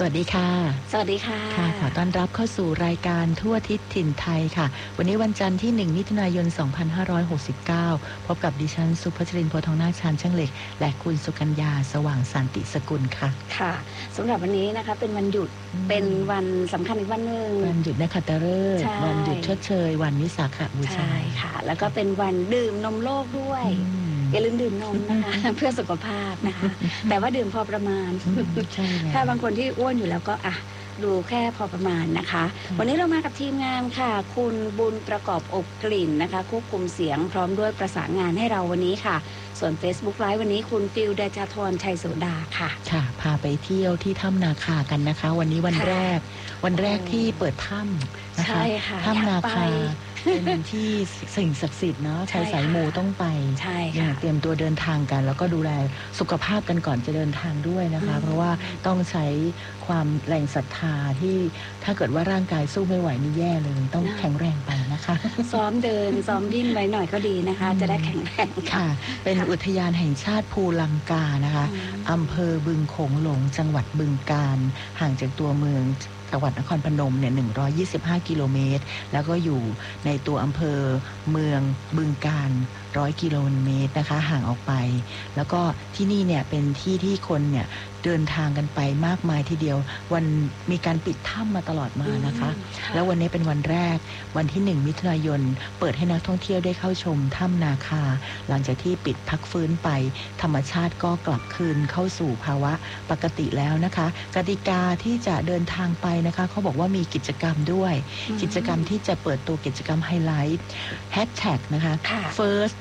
วัสดีค่ะสวัสดีค่ะค่ะขอต้อนรับเข้าสู่รายการทั่วทิศถิ่นไทยค่ะวันนี้วันจันทร์ที่1มิถุนายน2569พบกับดิฉันสุภชรินทร์โพธิ์ทองนาคชาญช่างเหล็กและคุณสุกัญญาสว่างสันติสกุลค่ะค่ะสำหรับวันนี้นะคะเป็นวันหยุดเป็นวันสำคัญอีกวันหนึ่งวันหยุดนักขัตฤกษ์วันหยุดชดเชยวันวิสาขบูชาใช่ค่ะแล้วก็เป็นวันดื่มนมโลกด้วยอย่าลืมดื่มนมนะคะเพื่อสุขภาพนะคะแต่ว่าดื่มพอประมาณถ้าบางคนที่อ้วนอยู่แล้วก็ดูแค่พอประมาณนะคะวันนี้เรามากับทีมงานค่ะคุณบุญประกอบอบกลิ่นนะคะควบคุมเสียงพร้อมด้วยประสานงานให้เราวันนี้ค่ะส่วน Facebook Live วันนี้คุณฟิลเดชธรชัยโสดาค่ะค่ะพาไปเที่ยวที่ถ้ำนาคากันนะคะวันนี้วันแรกที่เปิดถ้ำนะคะถ้ำนาคาเป็นที่สิ่งศักดิ์สิทธิ์เนาะชาวสายมูต้องไปเตรียมตัวเดินทางกันแล้วก็ดูแลสุขภาพกันก่อนจะเดินทางด้วยนะคะเพราะว่าต้องใช้ความแรงศรัทธาที่ถ้าเกิดว่าร่างกายสู้ไม่ไหวนี่แย่เลยต้องแข็งแรงไปนะคะซ้อมเดินซ้อมดิ้นไว้หน่อยก็ดีนะคะจะได้แข็งแรงค่ะเป็นอุทยานแห่งชาติภูลังกานะคะอำเภอบึงโขงหลงจังหวัดบึงกาฬห่างจากตัวเมืองจังหวัดนครพนมเนี่ย125กิโลเมตรแล้วก็อยู่ในตัวอำเภอเมืองบึงกาฬ100กิโลเมตรนะคะห่างออกไปแล้วก็ที่นี่เนี่ยเป็นที่ที่คนเนี่ยเดินทางกันไปมากมายทีเดียววันมีการปิดถ้ำมาตลอดมานะคะแล้ววันนี้เป็นวันแรกวันที่1มิถุนายนเปิดให้นักท่องเที่ยวได้เข้าชมถ้ำนาคาหลังจากที่ปิดพักฟื้นไปธรรมชาติก็กลับคืนเข้าสู่ภาวะปกติแล้วนะคะกติกาที่จะเดินทางไปนะคะเขาบอกว่ามีกิจกรรมด้วยกิจกรรมที่จะเปิดตัวกิจกรรมไฮไลท์แฮชแท็กนะคะ First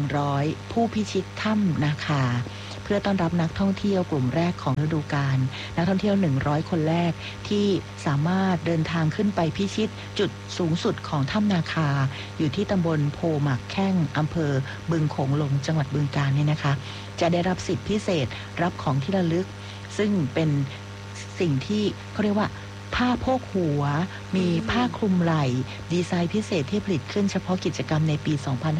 100ผู้พิชิตถ้ำนาคาเพื่อต้อนรับนักท่องเที่ยวกลุ่มแรกของฤดูกาลนักท่องเที่ยว100คนแรกที่สามารถเดินทางขึ้นไปพิชิตจุดสูงสุดของถ้ำนาคาอยู่ที่ตำบลโพหมักแข้งอำเภอบึงโขงหลงจังหวัดบึงกาฬเนี่ยนะคะจะได้รับสิทธิพิเศษรับของที่ระลึกซึ่งเป็นสิ่งที่เขาเรียกว่าผ้าโพกหัวมีผ้าคลุมไหล่ดีไซน์พิเศษที่ผลิตขึ้นเฉพาะกิจกรรมในปี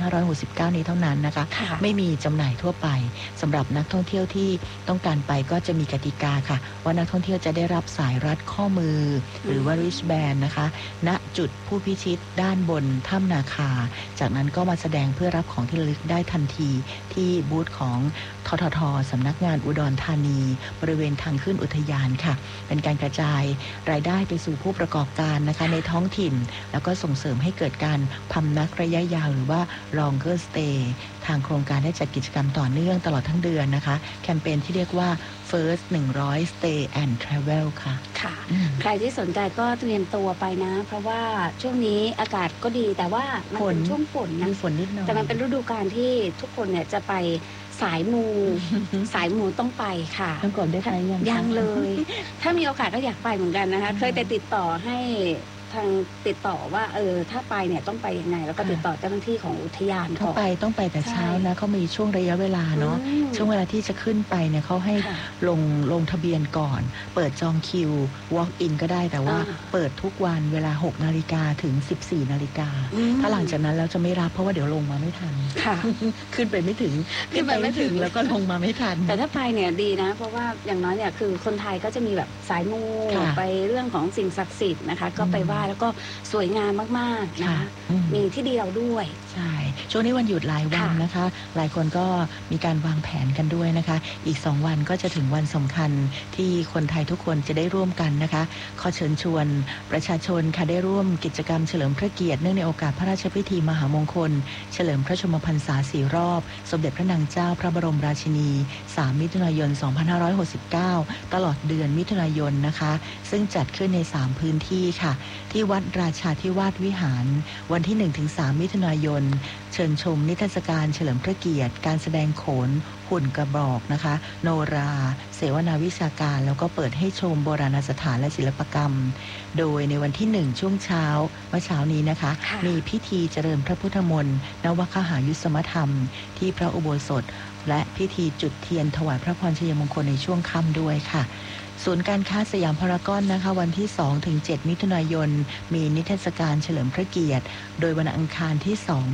2569นี้เท่านั้นนะคะไม่มีจำหน่ายทั่วไปสำหรับนักท่องเที่ยวที่ต้องการไปก็จะมีกติกาค่ะว่านักท่องเที่ยวจะได้รับสายรัดข้อมือหรือว่า wristband นะคะณจุดผู้พิชิตด้านบนถ้ำนาคาจากนั้นก็มาแสดงเพื่อรับของที่ระลึกได้ทันทีที่บูธของททท.สำนักงานอุดรธานีบริเวณทางขึ้นอุทยานค่ะเป็นการกระจายรายได้ไปสู่ผู้ประกอบการนะคะในท้องถิ่นแล้วก็ส่งเสริมให้เกิดการพำนักระยะยาวหรือว่า longer stay ทางโครงการได้จัดกิจกรรมต่อเนื่องตลอดทั้งเดือนนะคะแคมเปญที่เรียกว่า First 100 Stay and Travel ค่ะค่ะใครที่สนใจก็เตรียมตัวไปนะเพราะว่าช่วงนี้อากาศก็ดีแต่ว่ามันเป็นช่วงฝนนะมีฝนนิดหน่อยแต่มันเป็นฤดูกาลที่ทุกคนเนี่ยจะไปสายมู สายมูต้องไปค่ะต้องก่อนได้ไปยังเลย ถ้ามีโอกาสก็อยากไปเหมือนกันนะคะเคยแต่ติดต่อให้ทางติดต่อว่าถ้าไปเนี่ยต้องไปยังไงแล้วก็ติดต่อเจ้าหน้าที่ของอุทยานต้องไปแต่เช้านะเขามีช่วงระยะเวลาเนาะช่วงเวลาที่จะขึ้นไปเนี่ยเขาให้ลงทะเบียนก่อนเปิดจองคิว walk in ก็ได้แต่ว่าเปิดทุกวันเวลา 6 นาฬิกาถึง 14 นาฬิกาถ้าหลังจากนั้นแล้วจะไม่รับเพราะว่าเดี๋ยวลงมาไม่ทันขึ้นไปไม่ถึงแล้วก็ลงมาไม่ทันแต่ถ้าไปเนี่ยดีนะเพราะว่าอย่างน้อยเนี่ยคือคนไทยก็จะมีแบบสายมูไปเรื่องของสิ่งศักดิ์สิทธิ์นะคะก็ไปไหว้แล้วก็สวยงามมากๆนะคะมีที่เดียวด้วยใช่ช่วงนี้วันหยุดหลายวันนะคะหลายคนก็มีการวางแผนกันด้วยนะคะอีก2วันก็จะถึงวันสำคัญที่คนไทยทุกคนจะได้ร่วมกันนะคะขอเชิญชวนประชาชนค่ะได้ร่วมกิจกรรมเฉลิมพระเกียรติเนื่องในโอกาสพระราชพิธีมหามงคลเฉลิมพระชนมพรรษา4 รอบสมเด็จพระนางเจ้าพระบรมราชินี3 มิถุนายน 2569ตลอดเดือนมิถุนายนนะคะซึ่งจัดขึ้นใน3พื้นที่ค่ะที่วัดราชาธิวาสวิหารวันที่ 1-3 มิถุนายนเชิญชมนิทรรศการเฉลิมพระเกียรติการแสดงโขนหุ่นกระบอกนะคะโนราเสวนาวิชาการแล้วก็เปิดให้ชมโบราณสถานและศิลปกรรมโดยในวันที่1ช่วงเช้าเมื่อเช้านี้นะคะมีพิธีเจริญพระพุทธมนต์นวคหายุสมธรรมที่พระอุโบสถและพิธีจุดเทียนถวายพระพรชัยมงคลในช่วงค่ำด้วยค่ะศูนย์การค้าสยามพารากอนนะคะวันที่ 2-7 มิถุนายนมีนิทรรศการเฉลิมพระเกียรติโดยวันอังคารที่2 มิถุนายน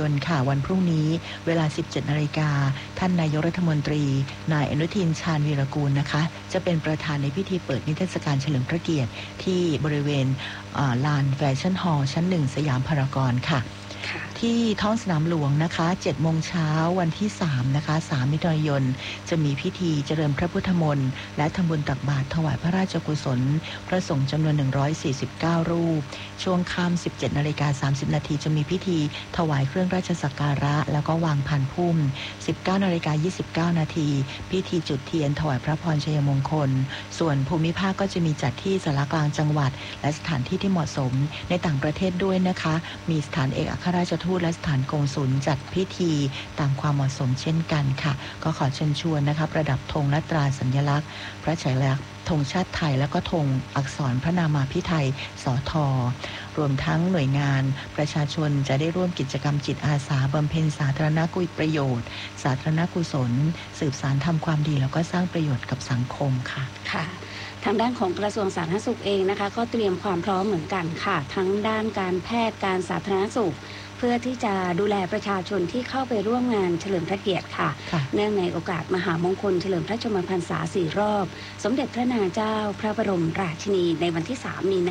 นค่ะวันพรุ่งนี้เวลา 17 นาฬิกาท่านนายกรัฐมนตรีนายอนุทินชาญวีรกูลนะคะจะเป็นประธานในพิธีเปิดนิทรรศการเฉลิมพระเกียรติที่บริเวณลานแฟชั่นฮอลล์ชั้น 1 สยามพารากอนค่ะที่ท้องสนามหลวงนะคะ 7 โมงเช้าวันที่ 3 นะคะ 3 มิถุนายนจะมีพิธีเจริญพระพุทธมนต์และทำบุญตักบาตรถวายพระราชกุศลพระสงฆ์จำนวน 149 รูปช่วงค่ำ 17 นาฬิกา 30 นาทีจะมีพิธีถวายเครื่องราชสักการะแล้วก็วางพานพุ่ม 19 นาฬิกา 29 นาทีพิธีจุดเทียนถวายพระพรชัยมงคลส่วนภูมิภาคก็จะมีจัดที่ศาลากลางจังหวัดและสถานที่ที่เหมาะสมในต่างประเทศด้วยนะคะมีสถานเอกอัครราชทูตและสถานกงสุลจัดพิธีตามความเหมาะสมเช่นกันค่ะก็ขอเชิญชวนนะคะประดับธงและตราสัญลักษณ์พระฉายาลักษณ์ธงชาติไทยแล้วก็ธงอักษรพระนามาภิไธยสท.รวมทั้งหน่วยงานประชาชนจะได้ร่วมกิจกรรมจิตอาสาบำเพ็ญสาธารณประโยชน์สาธารณกุศลสืบสานทำความดีแล้วก็สร้างประโยชน์กับสังคมค่ะค่ะทางด้านของกระทรวงสาธารณสุขเองนะคะก็เตรียมความพร้อมเหมือนกันค่ะทั้งด้านการแพทย์การสาธารณสุขเพื่อที่จะดูแลประชาชนที่เข้าไปร่วมงานเฉลิมพระเกียรติค่ะเนื่องในโอกาสมหามงคลเฉลิมพระชนมพรรษา4 รอบสมเด็จพระนางเจ้าพระบรมราชินีในวันที่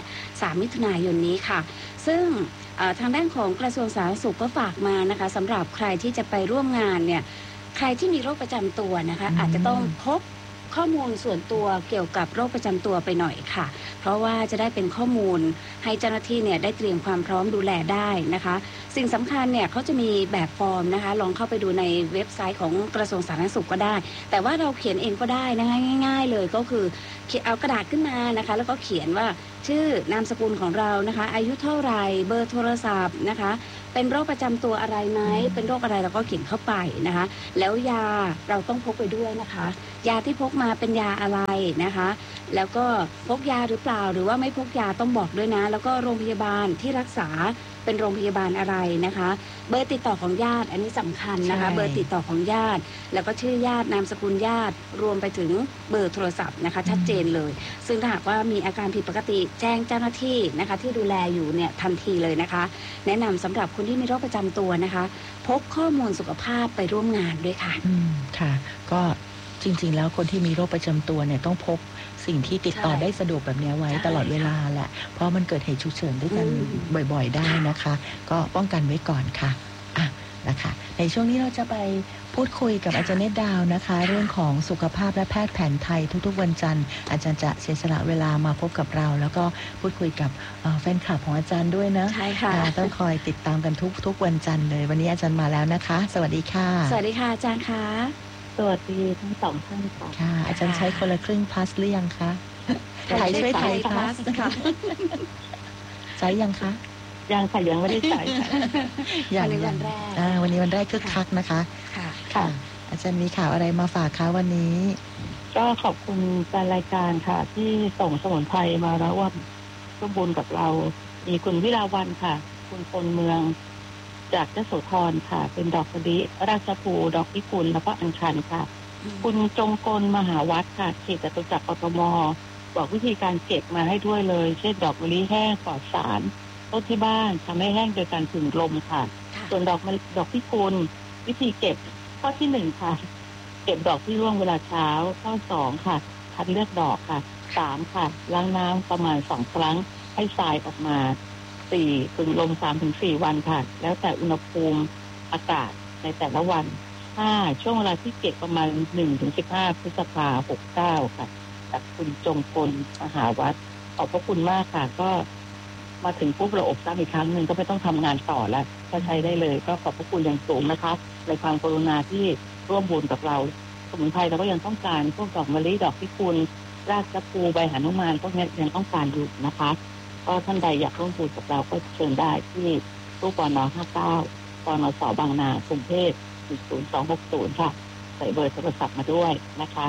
3 มิถุนายนนี้ค่ะซึ่งทางด้านของกระทรวงสาธารณสุขก็ฝากมานะคะสำหรับใครที่จะไปร่วมงานเนี่ยใครที่มีโรคประจำตัวนะคะอาจจะต้องพกข้อมูลส่วนตัวเกี่ยวกับโรคประจำตัวไปหน่อยค่ะเพราะว่าจะได้เป็นข้อมูลให้เจ้าหน้าที่เนี่ยได้เตรียมความพร้อมดูแลได้นะคะสิ่งสำคัญเนี่ยเขาจะมีแบบฟอร์มนะคะลองเข้าไปดูในเว็บไซต์ของกระทรวงสาธารณสุขก็ได้แต่ว่าเราเขียนเองก็ได้นะคะง่ายๆเลยก็คือเอากระดาษขึ้นมานะคะแล้วก็เขียนว่าชื่อนามสกุลของเรานะคะอายุเท่าไหร่เบอร์โทรศัพท์นะคะเป็นโรคประจำตัวอะไรไหมเป็นโรคอะไรเราก็เขียนเข้าไปนะคะแล้วยาเราต้องพกไปด้วยนะคะยาที่พกมาเป็นยาอะไรนะคะแล้วก็พกยาหรือเปล่าหรือว่าไม่พกยาต้องบอกด้วยนะแล้วก็โรงพยาบาลที่รักษาเป็นโรงพยาบาลอะไรนะคะเบอร์ติดต่อของญาติอันนี้สำคัญนะคะเบอร์ติดต่อของญาติแล้วก็ชื่อญาตินามสกุลญาติรวมไปถึงเบอร์โทรศัพท์นะคะชัดเจนเลยซึ่งถ้าหากว่ามีอาการผิดปกติแจ้งเจ้าหน้าที่นะคะที่ดูแลอยู่เนี่ยทันทีเลยนะคะแนะนำสำหรับคนที่มีโรคประจำตัวนะคะพกข้อมูลสุขภาพไปร่วมงานด้วยค่ะค่ะก็จริงๆแล้วคนที่มีโรคประจำตัวเนี่ยต้องพกสิ่งที่ติดต่อได้สะดวกแบบนี้ไว้ตลอดเวลาแหละเพราะมันเกิดเหตุฉุกเฉินด้วยกันบ่อยๆได้นะคะก็ป้องกันไว้ก่อนค่ะนะคะในช่วงนี้เราจะไปพูดคุยกับอาจารย์เนตรดาวนะคะเรื่องของสุขภาพและแพทย์แผนไทยทุกๆวันจันทร์อาจารย์จะเสียสละเวลามาพบกับเราแล้วก็พูดคุยกับแฟนคลับของอาจารย์ด้วยนะใช่ค่ะต้องคอยติดตามกันทุกวันจันทร์เลยวันนี้อาจารย์มาแล้วนะคะสวัสดีค่ะสวัสดีค่ะอาจารย์คะสวัสดีทั้งสองท่านค่ะอาจารย์ใช้คนละครึ่งพลัสหรือยังคะไทยช่วยไทยพลัสนะคะใช้ยังคะยังค่ะยังไม่ได้ใช้ค่ะวันนี้วันแรกวันนี้วันแรกคึกคักนะคะค่ะอาจารย์มีข่าวอะไรมาฝากคะวันนี้ก็ขอบคุณแฟนรายการค่ะที่ส่งสมุนไพรมาแล้วว่าร่วมบุญกับเรามีคุณวิลาวันค่ะคุณพลเมืองจากยโสธรค่ะเป็นดอกมะลิราชภูดอกพิกุลแล้วก็อัญชันค่ะคุณจงกลมหาวัฒน์ค่ะเขตจตุจักรกทมบอกวิธีการเก็บมาให้ด้วยเลยเช่นดอกมะลิแห้งปลอดสารต้นที่บ้านทำให้แห้งโดยการผึ่งลมค่ะส่วนดอกพิกุลวิธีเก็บข้อที่1ค่ะเก็บดอกที่ร่วงเวลาเช้าข้อ2ค่ะคัดเลือกดอกค่ะ3ค่ะล้างน้ำประมาณ2 ครั้งให้ทรายออกมา4ผึ่งลม 3-4 วันค่ะแล้วแต่อุณหภูมิอากาศในแต่ละวัน5ช่วงเวลาที่เก็บประมาณ 1-15 พฤษภาคม 69ค่ะจากคุณจงกลมหาวัฒน์ขอบพระคุณมากค่ะก็มาถึงปุ๊บเราอบซ้ำอีกครั้งหนึ่งก็ไม่ต้องทำงานต่อแล้วก็ใช้ได้เลยก็ขอบพระคุณอย่างสูงนะคะในความกรุณาที่ร่วมบุญกับเราสมุนไพรเราก็ยังต้องการพวกดอกมะลิดอกพิกุลรากตะปูใบหนุมานพวกนี้ยังต้องการอยู่นะคะก็ท่านใดอยากร่วมบุญกับเราก็เชิญได้ที่ตู้ปน59ปนสบางนากรุงเทพ10260ค่ะใส่เบอร์โทรศัพท์มาด้วยนะคะ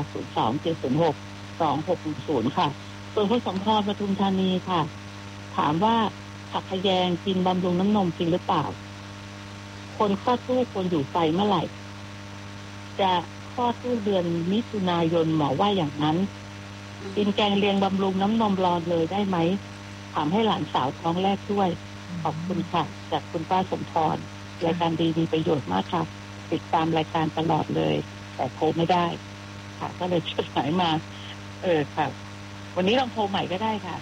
02-706-2610ค่ะส่วนผู้สมพรปทุมธานีค่ะถามว่าผักขยงกินบำรุงน้ำนมจริงหรือเปล่าคนคลอดลูกควรอยู่ไฟเมื่อไหร่จะคลอดลูกเดือนมิถุนายนหมอว่าอย่างนั้นกินแกงเลียงบำรุงน้ำนมรอเลยได้ไหมถามให้หลานสาวท้องแรกด้วยขอบคุณค่ะจากคุณป้าสมพรรายการดีมีประโยชน์มากค่ะติดตามรายการตลอดเลยแต่โทรไม่ได้ค่ะก็เลยจดหมายมาค่ะวันนี้ลองโทรใหม่ก็ได้ค่ะ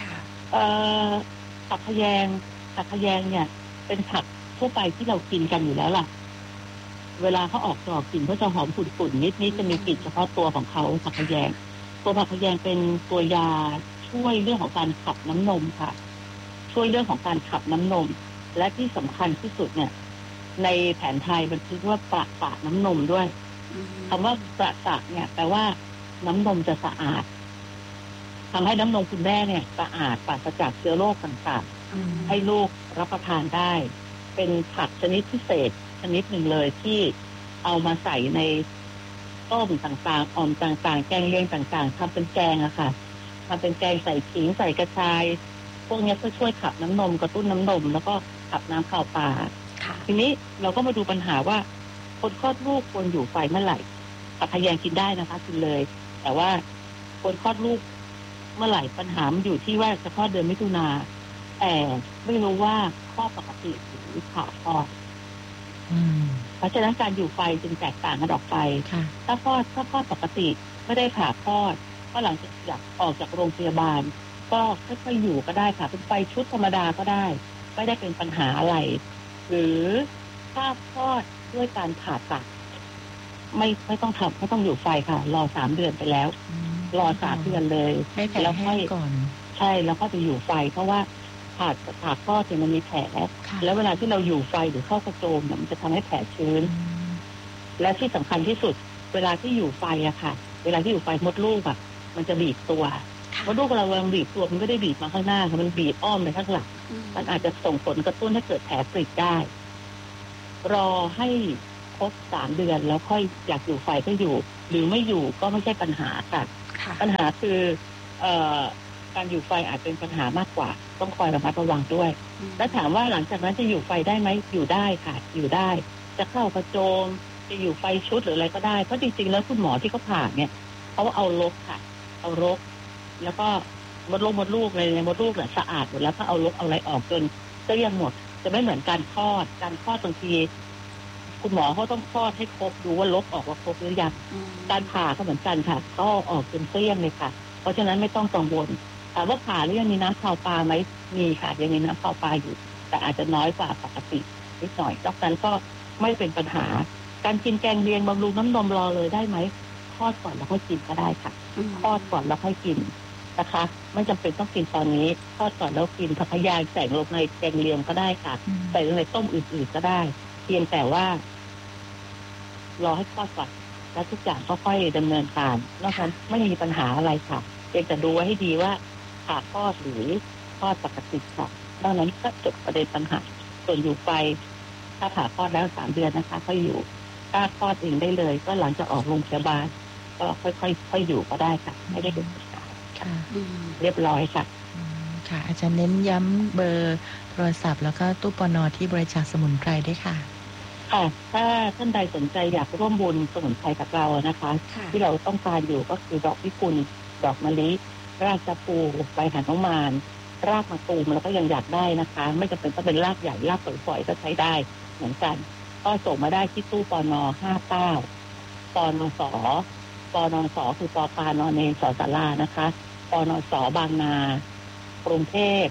ผักขยงเนี่ยเป็นผักทั่วไปที่เรากินกันอยู่แล้วล่ะเวลาเขาออกดอกกลิ่นเขาจะหอมฝุ่นๆนิดจะมีกลิ่นเฉพาะตัวของเขาผักขยงตัวผักขยงเป็นตัวยาช่วยเรื่องของการขับน้ำนมค่ะช่วยเรื่องของการขับน้ำนมและที่สำคัญที่สุดเนี่ยในแผนไทยมันคือว่าประสาทน้ำนมด้วยคำว่าประสาทเนี่ยแปลว่าน้ำนมจะสะอาดทำให้น้ำนมคุณแม่เนี่ยสะอาดปราศจากเชื้อโรคต่างๆให้ลูกรับประทานได้เป็นผักชนิดพิเศษชนิดหนึ่งเลยที่เอามาใส่ในต้มต่างๆอ่อมต่างๆแกงเลียงต่างๆทำเป็นแกงอะค่ะทำเป็นแกงใส่ขิงใส่กระชายพวกนี้เพื่อช่วยขับน้ำนมกระตุ้นน้ำนมแล้วก็ขับน้ำข่าวปลาทีนี้เราก็มาดูปัญหาว่าคนคลอดลูกควรอยู่ไฟเมื่อไหร่ผักขยงกินได้นะคะกินเลยแต่ว่าคนคลอดลูกเมื่อไหร่ปัญหามันอยู่ที่ว่าจะคลอดเดือนมิถุนาแต่ไม่รู้ว่าคลอดปกติหรือผ่าคลอดเพราะฉะนั้นการอยู่ไฟจึงแตกต่างกันออกไปถ้าคลอดปกติไม่ได้ผ่าคลอดก็หลังจากออกจากโรงพยาบาลก็ค่อยๆอยู่ก็ได้ค่ะเป็นไฟชุดธรรมดาก็ได้ไม่ได้เป็นปัญหาอะไรหรือถ้าคลอดด้วยการผ่าตัดไม่ต้องอยู่ไฟค่ะรอ3 เดือนไปแล้วรอ3 เดือนเลยแล้วค่อยก่อนใช่แล้วก็จะอยู่ไฟเพราะว่าผ่าคลอดเนี่ยมันมีแผลแล้วเวลาที่เราอยู่ไฟหรือเข้ากระโจมเนี่ยมันจะทำให้แผลชื้นและที่สำคัญที่สุดเวลาที่อยู่ไฟอะค่ะเวลาที่อยู่ไฟมดลูกอะมันจะบีบตัวมดลูกเรากำลังบีบตัวมันไม่ได้บีบมาข้างหน้าค่ะมันบีบอ้อมไปข้างหลังมันอาจจะส่งผลกระตุ้นให้เกิดแผลปริได้รอให้ครบ3 เดือนแล้วค่อยอยากอยู่ไฟก็อยู่หรือไม่อยู่ก็ไม่ใช่ปัญหาค่ะปัญหาคือการอยู่ไฟอาจเป็นปัญหามากกว่าต้องคอยระมัดระวังด้วยแล้วถามว่าหลังจากนั้นจะอยู่ไฟได้ไหมอยู่ได้ค่ะอยู่ได้จะเข้ากระโจมจะอยู่ไฟชุดหรืออะไรก็ได้เพราะจริงๆแล้วคุณหมอที่เขาผ่าเนี่ยเขาเอารกค่ะเอารกแล้วก็มดลูกอะไรในมดลูกเนี่ยสะอาดหมดแล้วก็เอารกเอาอะไรออกจนก็ยังหมดจะไม่เหมือนการคลอดบางทีคุณหมอเขาต้องคลอดให้ครบดูว่าลบออกว่าครบหรือยังการผ่าก็เหมือนกันค่ะก็ออกเป็นเสี้ยงเลยค่ะเพราะฉะนั้นไม่ต้องกังวลถามว่าผ่าหรือยังมีน้ำข่าวปลาไหมมีค่ะยังมีน้ำข่าวปลาอยู่แต่อาจจะน้อยกว่าปกตินิดหน่อยนอกนั้นก็ไม่เป็นปัญหาการกินแกงเลียงบำรุงน้ำนมรอเลยได้ไหมคลอดก่อนแล้วค่อยกินก็ได้ค่ะคลอดก่อนแล้วค่อยกินนะคะไม่จำเป็นต้องกินตอนนี้คลอดก่อนแล้วกินผักขยงใส่ลงในแกงเลียงก็ได้ค่ะใส่ลงในต้มอื่นๆก็ได้เพียงแต่ว่ารอให้คลอดก่อนแล้วทุกอย่างค่อยๆดำเนินการนอกจากไม่มีปัญหาอะไรค่ะเพียงแต่ดูไว้ให้ดีว่าผ่าคลอดหรือคลอดปกติค่ะดังนั้นก็จบประเด็นปัญหาส่วนอยู่ไปถ้าผ่าคลอดแล้ว3 เดือนนะคะก็อยู่ถ้าคลอดเองได้เลยก็หลังจากออกโรงพยาบาลก็ค่อยอยู่ก็ได้ค่ะไม่ได้เป็นปัญหาค่ะเรียบร้อยค่ะค่ะอาจารย์เน้นย้ำเบอร์โทรศัพท์แล้วก็ตู้ปน.ที่บริจาคสมุนไพรด้วยค่ะค่ะถ้าท่านใดสนใจอยากร่วมบุญสมุนไพรกับเรานะคะที่เราต้องการอยู่ก็คือดอกพิกุลดอกมะลิรากตะปูใบหนุมานรากมะตูมแล้วก็ยังอยากได้นะคะไม่จำเป็นต้องเป็นรากใหญ่รากฝอยๆก็ใช้ได้เหมือนกันก็ส่งมาได้ที่ตู้ปน59ปนสคือปปานเนสศาลานะคะปนสบางนากรุงเทพ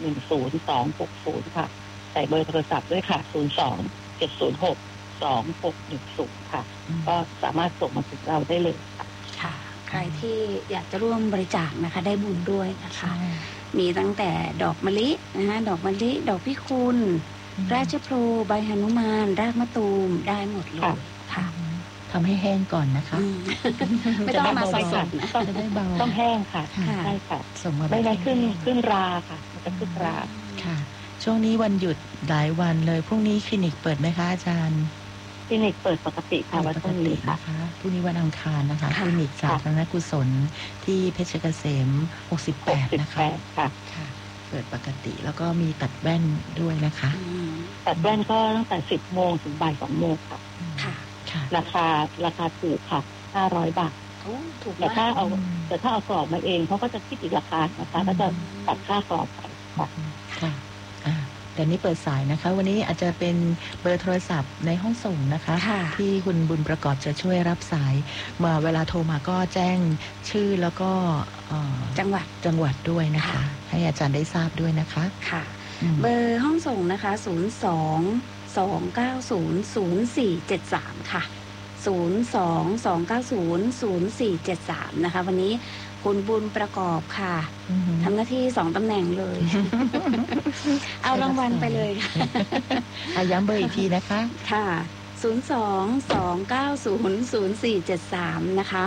10260ค่ะใส่เบอร์โทรศัพท์ด้วยค่ะ02-706-2610ค่ะก็สามารถส่งมาถึงเราได้เลยค่ะใครที่อยากจะร่วมบริจาคนะคะได้บุญด้วยนะคะมีตั้งแต่ดอกมะลินะคะดอกมะลิดอกพิกุลราชพลูใบหนุมานรากมะตูมได้หมดเลยค่ะทำให้แห้งก่อนนะคะไม่ต้องมาสดจะได้เบาต้องแห้งค่ะใช่ค่ะส่งมาไม่ได้ขึ้นราค่ะมันจะขึ้นราค่ะช่วงนี้วันหยุดหลายวันเลยพรุ่งนี้คลินิกเปิดไหมคะอาจารย์คลินิกเปิดปกติค่ะวันพรุ่งนี้ค่ะพรุ่งนี้วันอังคารนะคะคลินิกสาธารณกุศลที่เพชรเกษม68นะคะค่ะเปิดปกติแล้วก็มีตัดแว่นด้วยนะคะตัดแว่นก็ตั้งแต่10 โมงถึงบ่าย 2 โมงค่ะราคาถูกค่ะ500 บาทแต่ถ้าเอากรอบมาเองเขาก็จะคิดอีกราคานะคะก็จะตัดค่ากรอบไปค่ะค่ะเดี๋ยวนี้เปิดสายนะคะ วันนี้อาจจะเป็นเบอร์โทรศัพท์ในห้องส่งนะคะที่คุณบุญประกอบจะช่วยรับสายมาเวลาโทรมาก็แจ้งชื่อแล้วก็จังหวัดด้วยนะคะให้อาจารย์ได้ทราบด้วยนะคะค่ะเบอร์ห้องส่งนะคะ02-290-0473ค่ะ02-290-0473นะคะวันนี้คุณบุญประกอบค่ะทำหน้าที่2ตำแหน่งเลยเอารางวัลไปเลยค่ะย้ำเบอร์อีกทีนะคะค่ะ02-290-0473นะคะ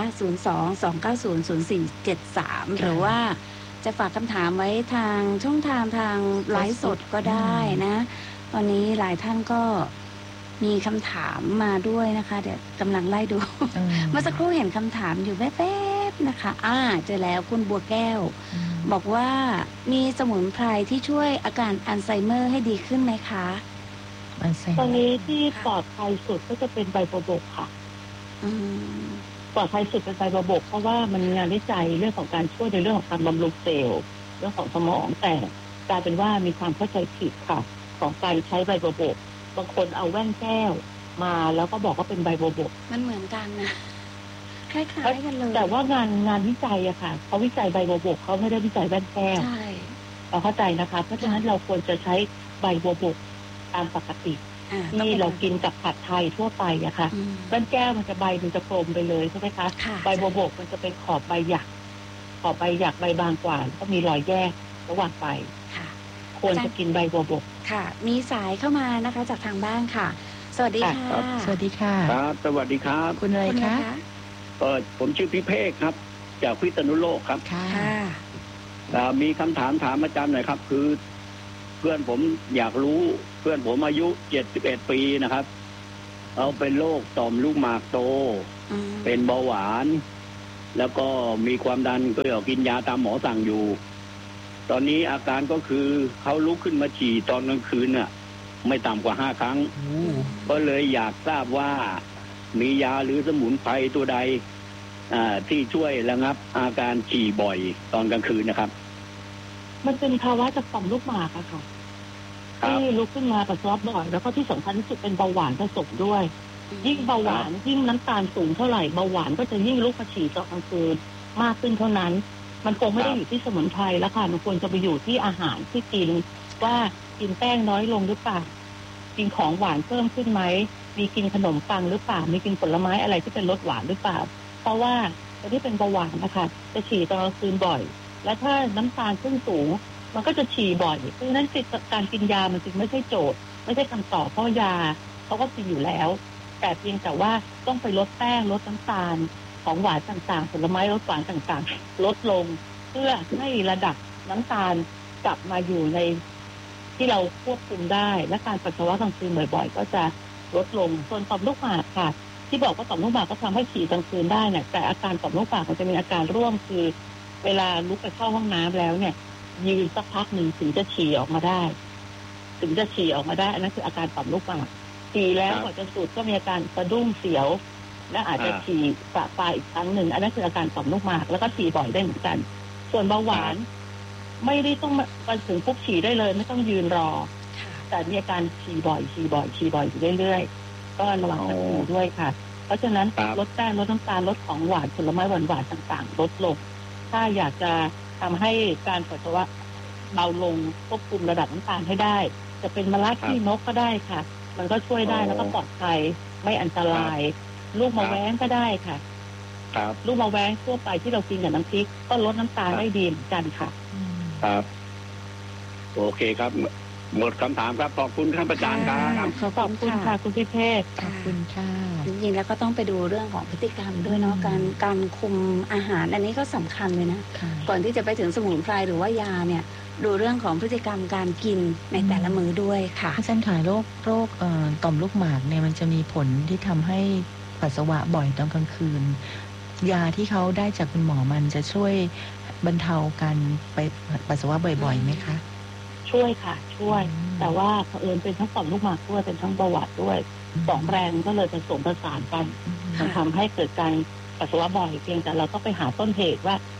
02-290-0473หรือว่าจะฝากคำถามไว้ทางช่องทางไลฟ์สดก็ได้นะตอนนี้หลายท่านก็มีคำถามมาด้วยนะคะเดี๋ยวกำลังไล่ดูเมื่อสักครู่เห็นคำถามอยู่แป๊บๆนะคะเจอแล้วคุณบัวแก้วบอกว่ามีสมุนไพรที่ช่วยอาการอัลไซเมอร์ให้ดีขึ้นไหมคะตอนนี้ที่ปลอดภัยสุดก็จะเป็นใบบัวบกค่ะปลอดภัยสุดเป็นใบบัวบกเพราะว่ามันงานวิจัยเรื่องของการช่วยในเรื่องของการบำรุงเซลล์เรื่องของสมองแต่กลายเป็นว่ามีความเข้าใจผิดค่ะของการใช้ใบบัวบกบางคนเอาแว่นแก้วมาแล้วก็บอกว่าเป็นใบบัวบกมันเหมือนกันนะคล้ายๆกันเลยแต่ว่างานวิจัยอะค่ะเขาวิจัยใบบัวบกเขาไม่ได้วิจัยแว่นแก้วใช่เราเข้าใจนะคะเพราะฉะนั้นเราควรจะใช้ใบบัวบกตามปกติที่เรากินกับผัดไทยทั่วไปอะค่ะแว่นแก้วมันจะใบมันจะกลมไปเลยใช่ไหมคะใบบัวบกมันจะเป็นขอบใบหยักใบบางกว่าก็มีรอยแยกระหว่างใบควรจะกินใบบัวบกค่ะมีสายเข้ามานะคะจากทางบ้านค่ะสวัสดีค่ะสวัสดีค่ะครับสวัสดีครับคุณอะไรคะผมชื่อพิเภกครับจากพิษณุโลกครับค่ะมีคำถามอาจารย์หน่อยครับคือเพื่อนผมอยากรู้เพื่อนผมอายุ71ปีนะครับเอาเป็นโรคต่อมลูกหมากโตเป็นเบาหวานแล้วก็มีความดันก็กินยาตามหมอสั่งอยู่ตอนนี้อาการก็คือเขาลุกขึ้นมาฉี่ตอนกลางคืนน่ะไม่ต่ำกว่า5 ครั้งก็เลยอยากทราบว่ามียาหรือสมุนไพรตัวใดที่ช่วยระงับอาการฉี่บ่อยตอนกลางคืนนะครับมันเป็นภาวะจากต่อมลูกหมากอะค่ะที่ลุกขึ้นมาปัสสาวะบ่อยแล้วก็ที่สำคัญที่สุดเป็นเบาหวานผสมด้วยยิ่งเบาหวานยิ่งน้ำตาลสูงเท่าไหร่เบาหวานก็จะยิ่งลุกมาฉี่ตอนกลางคืนมากขึ้นเท่านั้นมันคงไม่ได้อยู่ที่สมุนไพรแล้วค่ะมันควรจะไปอยู่ที่อาหารที่กินว่ากินแป้งน้อยลงหรือเปล่ากินของหวานเพิ่มขึ้นไหมมีกินขนมปังหรือเปล่ามีกินผลไม้อะไรที่เป็นรสหวานหรือเปล่าเพราะว่าคนที่เป็นเบาหวานนะคะจะฉี่ตอนกลางคืนบ่อยและถ้าน้ำตาลขึ้นสูงมันก็จะฉี่บ่อยเพราะฉะนั้นการกินยามันจึงไม่ใช่โจทย์ไม่ใช่คำตอบเพราะยาเขาก็กินอยู่แล้วแต่เพียงแต่ว่าต้องไปลดแป้งลดน้ำตาลของหวานต่างๆผลไม้รสหวานต่างๆลดลงเพื่อให้ระดับน้ำตาลกลับมาอยู่ในที่เราควบคุมได้และการปัสสาวะกลางคืนบ่อยๆก็จะลดลงส่วนต่อมลูกหมากค่ะที่บอกว่าต่อมลูกหมากก็ทำให้ฉี่กลางคืนได้เนี่ยแต่อาการต่อมลูกหมากมันจะมีอาการร่วมคือเวลาลุกไปเข้าห้องน้ำแล้วเนี่ยยืนสักพักหนึ่งถึงจะฉี่ออกมาได้อันนั้นคืออาการต่อมลูกหมากฉี่แล้วกว่าจะสูดก็มีอาการสะดุ้งเสียวและอาจจะฉี่ปะปลายอีกครั้งหนึ่งอันนั้นคืออาการต่อมลูกหมากแล้วก็ฉี่บ่อยได้เหมือนกันส่วนเบาหวานไม่ได้ต้องมาถึงปุ๊บฉี่ได้เลยไม่ต้องยืนรอแต่มีอาการฉี่บ่อยอยู่เรื่อยๆก็ระวังกันด้วยค่ะเพราะฉะนั้นลดแป้งลดน้ำตาลลดของหวานผลไม้หวานๆต่างๆลดลงถ้าอยากจะทำให้การปัสสาวะเบาลงควบคุมระดับน้ำตาลให้ได้จะเป็นมะระขี้นกก็ได้ค่ะมันก็ช่วยได้แล้วก็ปลอดภัยไม่อันตรายลูกมะแว้งก็ได้ค่ะลูกมะแว้งทั่วไปที่เรากินกับน้ำพริกก็ลดน้ำตาลได้ดีเหมือนกันค่ะครับโอเคครับหมดคำถามครับขอบคุณท่านอาจารย์ครับขอบคุณค่ะคุณพิเภกขอบคุณค่ะจริงๆแล้วก็ต้องไปดูเรื่องของพฤติกรรมด้วยเนาะการคุมอาหารอันนี้ก็สำคัญเลยนะก่อนที่จะไปถึงสมุนไพรหรือว่ายาเนี่ยดูเรื่องของพฤติกรรมการกินในแต่ละมื้อด้วยค่ะอาจารย์ขายโรคต่อมลูกหมากเนี่ยมันจะมีผลที่ทำให้ปัสสาวะบ่อยตอนกลางคืนยาที่เขาได้จากคุณหมอมันจะช่วยบรรเทาการไปปัสสาวะบ่อยๆไหมคะช่วยค่ะช่วยแต่ว่าเผอิญเป็นทั้งต่อมลูกหมากด้วยเป็นทั้งเบาหวานด้วย2 แรงก็เลยผสมผสานกันมันทำให้เกิดการปัสสาวะบ่อยเพียงแต่เราต้องไปหาต้นเหตุว่า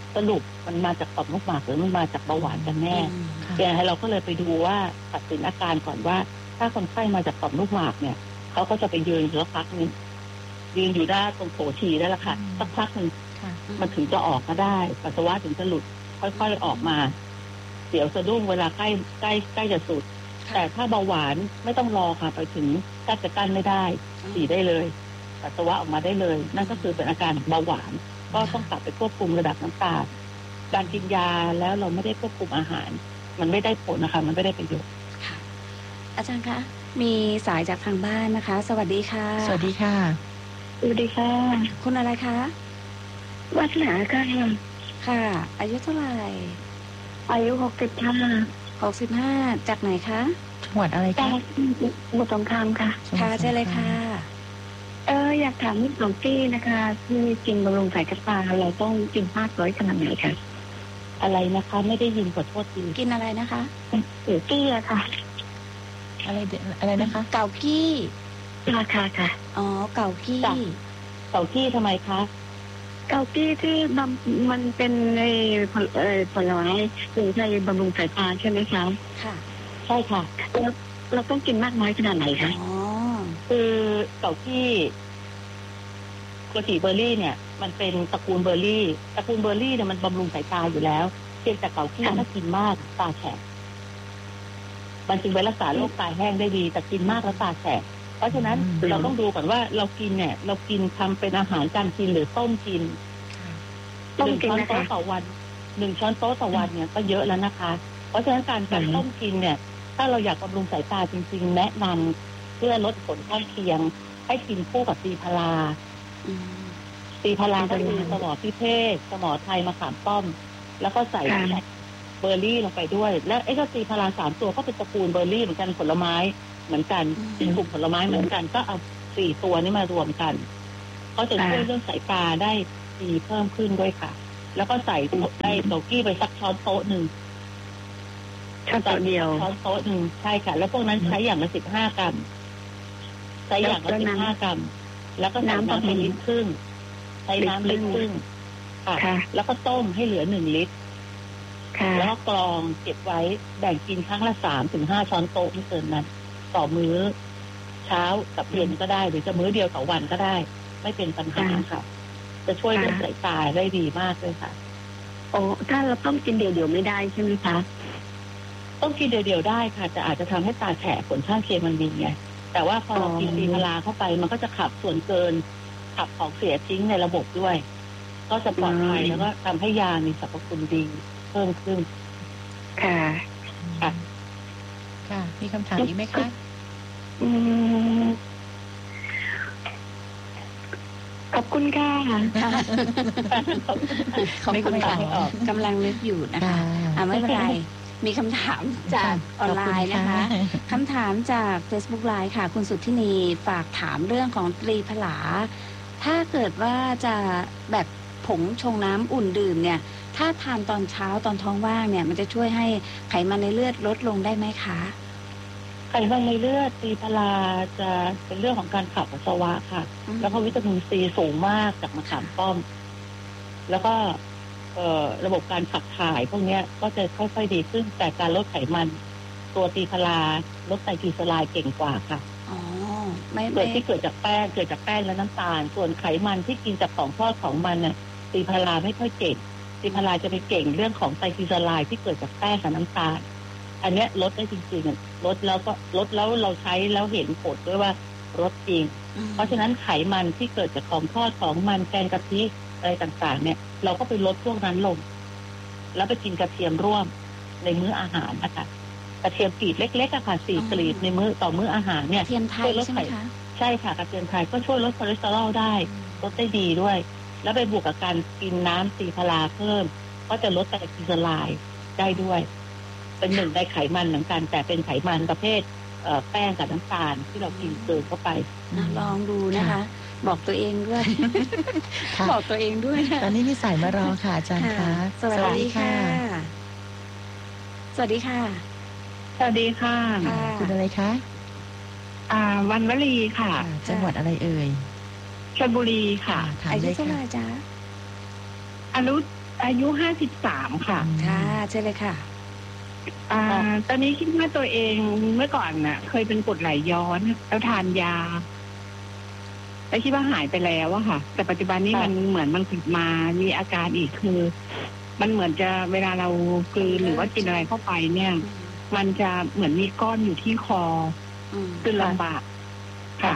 สรุปมันมาจากต่อมลูกหมากหรือมันมาจากเบาหวานกันแน่แต่ให้เราก็เลยไปดูว่าตัดสินอาการก่อนว่าถ้าคนไข้มาจากต่อมลูกหมากเนี่ยเขาก็จะไปยืนสักพักนึงยืนอยู่ด้านตรงโถฉี่ได้ละค่ะสักพักนึงมันถึงจะออกมาได้ปัสสาวะถึงจะหลุดค่อยๆออกมาเดี๋ยวสะดุ้งเวลาใกล้จะสุดแต่ถ้าเบาหวานไม่ต้องรอค่ะไปถึงแทบจะกั้นไม่ได้ฉี่ได้เลยปัสสาวะออกมาได้เลยนั่นก็คือเป็นอาการเบาหวานก็ต้องกลับไปควบคุมระดับน้ำตาลการกินยาแล้วเราไม่ได้ควบคุมอาหารมันไม่ได้ผลนะคะมันไม่ได้ประโยชน์ค่ะอาจารย์คะมีสายจากทางบ้านนะคะสวัสดีค่ะสวัสดีค่ะสวัสดีค่ะคุณอะไรคะวัฒนาค่ะค่ะอายุเท่าไหร่อายุ 65จากไหนคะจังหวัดอะไรคะบุตรสงครามค่ะค่ะใช่เลยค่ะอยากถามหลวงพี่นะคะที่กินบำรุงสายกระปาเราต้องกินมากน้อยขนาดไหนคะอะไรนะคะไม่ได้ยินขอโทษทีกินอะไรนะคะกี้อะค่ะอะไรนะคะเกากี้ราคาค่ะอ๋อเกากี้ทำไมคะเกากี้ที่มันเป็นในผลไม้หรือในบำรุงสายตาใช่ไหมคะค่ะใช่ค่ะเราต้องกินมากน้อยขนาดไหนคะอ๋อคือเกากี้โกจิเบอร์รี่เนี่ยมันเป็นตระกูลเบอร์รี่เนี่ยมันบำรุงสายตาอยู่แล้วเพียงแต่เกากี้ถ้ากินมากตาแฉะมันจึงไปรักษาโรคตาแห้งได้ดีแต่กินมากแล้วตาแฉะเพราะฉะนั้นเราต้องดูก่อนว่าเรากินเนี่ยเรากินทำเป็นอาหารการกินหรือต้มกิน1 ช้อนโต๊ะต่อวัน1 ช้อนโต๊ะต่อวันเนี่ยก็เยอะแล้วนะคะเพราะฉะนั้นการต้มกินเนี่ยถ้าเราอยากบำรุงสายตาจริงๆแนะนำเพื่อลดผลข้างเคียงให้กินคู่กับตีพาราก็คือสมอพิเภกสมอไทยมะขามป้อมแล้วก็ใส่เบอร์รี่ลงไปด้วยและไอ้ก็ตีพารา3 ตัวก็เป็นตระกูลเบอร์รี่เหมือนกันผลไม้เหมือนกันเป็นกลุ่มผลไม้เหมือนกันก็เอา4 ตัวนี้มารวมกันก็จะช่วยเรื่องสายตาได้ดีเพิ่มขึ้นด้วยค่ะแล้วก็ใส่ได้โตกี้ไปสักช้อนโต๊ะ1 ช้อนโต๊ะเดียวช้อนโต๊ะ1ใช่ค่ะแล้วพวกนั้นใช้อย่างละ15 กรัมใช้อย่างละ15 กรัมแล้วก็ใส่น้ำ1 ลิตรครึ่งใช้น้ำ1 ลิตรครึ่งค่ะแล้วก็ต้มให้เหลือ1 ลิตรแล้วก็กรองเก็บไว้แบ่งกินครั้งละ3 ถึง 5 ช้อนโต๊ะไม่เกินนั้นต่อมื้อเช้ากับเย็นก็ได้หรือจะมื้อเดียวต่อวันก็ได้ไม่เป็นปัญหาค่ะจะช่วยเรื่องสายตาได้ดีมากเลยค่ะโอ้ถ้าเราต้องกินเดี่ยวๆไม่ได้ใช่ไหมคะต้องกินเดี่ยวๆได้ค่ะจะอาจจะทำให้ตาแฉะผลข้างเคียงมันมีไงแต่ว่าพอเรากินตีพาราเข้าไปมันก็จะขับส่วนเกินขับของเสียทิ้งในระบบด้วยก็จะปลอดภัยแล้วก็ทำให้ยามีสรรพคุณดีเพิ่มขึ้นค่ะค่ะมีคำถามอีกไหมคะขอบคุณค่ะไม่ออกกำลังนึกอยู่นะคะไม่เป็นไรมีคำถามจากออนไลน์นะคะคำถามจาก Facebook Live ค่ะคุณสุทธินีฝากถามเรื่องของตรีผลาถ้าเกิดว่าจะแบบผงชงน้ำอุ่นดื่มเนี่ยถ้าทานตอนเช้าตอนท้องว่างเนี่ยมันจะช่วยให้ไขมันในเลือดลดลงได้ไหมคะไขมันในเลือดตรีพาราจะเป็นเรื่องของการขับปัสสาวะค่ะแล้วก็วิตามินซีสูงมากจากมะขามป้อมแล้วก็ระบบการขับถ่ายพวกนี้ก็จะค่อยๆดีขึ้นแต่การลดไขมันตัวตรีพาราลดไตรกลีเซอไรด์เก่งกว่าค่ะส่วนที่เกิดจากแป้งและน้ำตาลส่วนไขมันที่กินจากของทอดของมันน่ะตรีพาราไม่ค่อยเก่งตรีพาราจะไปเก่งเรื่องของไตรกลีเซอไรด์ที่เกิดจากแป้งกับน้ำตาลอันนี้ลดได้จริงๆลดแล้วเราใช้แล้วเห็นผลด้วยว่าลดจริงเพราะฉะนั้นไขมันที่เกิดจากของทอดของมันแกงกะทิอะไรต่างๆเนี่ยเราก็ไปลดพวกนั้นลงแล้วไปกินกระเทียมร่วมในมื้ออาหารนะคะกระเทียมกรีดเล็กๆค่ะ4 กรีดในมื้อต่อมื้ออาหารเนี่ยกระเทียมไทยใช่ไหมคะใช่ค่ะกระเทียมไทยก็ช่วยลดคอเลสเตอรอลได้ลดได้ดีด้วยแล้วไปบวกกับการกินน้ำตรีพาราเพิ่มก็จะลดไตรกลีเซอไรด์ได้ด้วยเป็น1ในไขมันเหมือนกันแต่เป็นไขมันประเภทแป้งกับน้ำตาลที่เรากินเกินเข้าไปลองดูนะคะบอกตัวเองด้วยบอกตัวเองด้วยตอนนี้มีสายมารอค่ะอาจารย์คะสวัสดีค่ะสวัสดีค่ะสวัสดีค่ะคุณอะไรคะวันวลีค่ะจังหวัดอะไรเอ่ยชลบุรีค่ะอายุเท่าไหร่จ๊ะอายุอายุ53ค่ะค่ะใช่เลยค่ะตอนนี้คิดว่าตัวเองเมื่อก่อนน่ะเคยเป็นกรดไหลย้อนแล้วทานยาแล้วคิดว่าหายไปแล้วอะค่ะแต่ปัจจุบันนี้มันเหมือนมันกลับมามีอาการอีกคือมันเหมือนจะเวลาเรากลืนหรือว่ากินอะไรเข้าไปเนี่ยมันจะเหมือนมีก้อนอยู่ที่คอคือลำบากค่ะ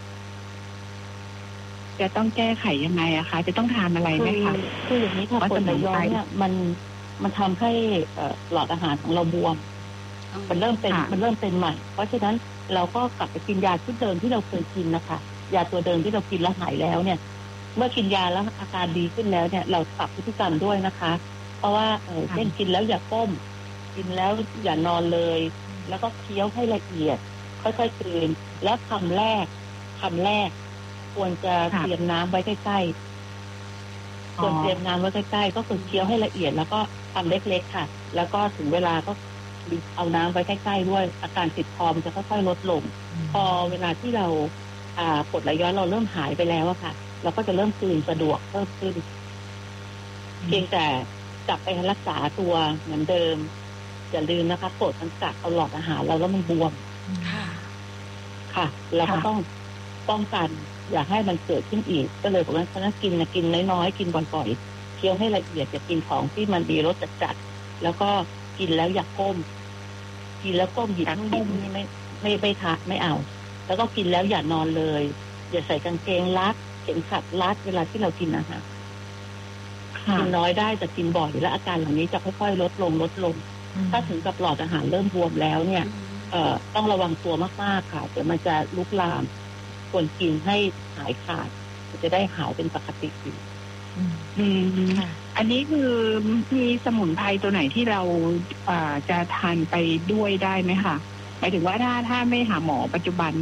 จะต้องแก้ไขยังไงอะคะจะต้องทานอะไรไหมคะคืออย่างนี้ค่ะกรดไหลย้อนเนี่ยมันทำให้หลอดอาหารของเราบวมมันเริ่มเป็นใหม่เพราะฉะนั้นเราก็กลับไปกินยาชุดเดิมที่เราเคยกินนะคะยาตัวเดิมที่เรากินแล้วหายแล้วเนี่ยเมื่อกินยาแล้วอาการดีขึ้นแล้วเนี่ยเราปรับพฤติกรรมด้วยนะคะเพราะว่าเช่นกินแล้วอย่าก้มกินแล้วอย่านอนเลยแล้วก็เคี้ยวให้ละเอียดค่อยๆกลืนแล้วคำแรกควรจะเตรียมน้ำไว้ใกล้ๆควรเตรียมน้ำไว้ใกล้ๆก็คือเคี้ยวให้ละเอียดแล้วก็ทำเล็กๆค่ะแล้วก็ถึงเวลาก็เอาน้ำไว้ใกล้ๆด้วยอาการติดคอมันจะค่อยๆลดลงพอเวลาที่เรากรดไหลย้อนเราเริ่มหายไปแล้วอะค่ะเราก็จะเริ่มกลืนสะดวกเพิ่มขึ้นเพียงแต่กลับไปรักษาตัวเหมือนเดิมอย่าลืมนะคะกรดมันกัดเอาหลอดอาหารเราแล้วมันบวมค่ะเราก็ต้องป้องกันอย่าให้มันเกิดขึ้นอีกก็เลยบอกว่าฉะนั้นกินน้อยๆกินบ่อยๆเคี้ยวให้ละเอียดอย่ากินของที่มันมีรสจัดๆแล้วก็กินแล้วอย่าก้มกินแล้วก้มหยิบนู่นหยิบนี่ไม่ทานไม่เอาแล้วก็กินแล้วอย่านอนเลยอย่าใส่กางเกงรัดเข็มขัดรัดเวลาที่เรากินอาหารกินน้อยได้แต่กินบ่อยและอาการเหล่านี้จะค่อยๆลดลงถ้าถึงกับหลอดอาหารเริ่มบวมแล้วเนี่ยต้องระวังตัวมากๆค่ะเดี๋ยวมันจะลุกลามควรกินให้หายขาดจะได้หายเป็นปกติอยู่อันนี้คือมีสมุนไพรตัวไหนที่เราจะทานไปด้วยได้ไหมคะหมายถึงว่าถ้าไม่หาหมอปัจจุบัน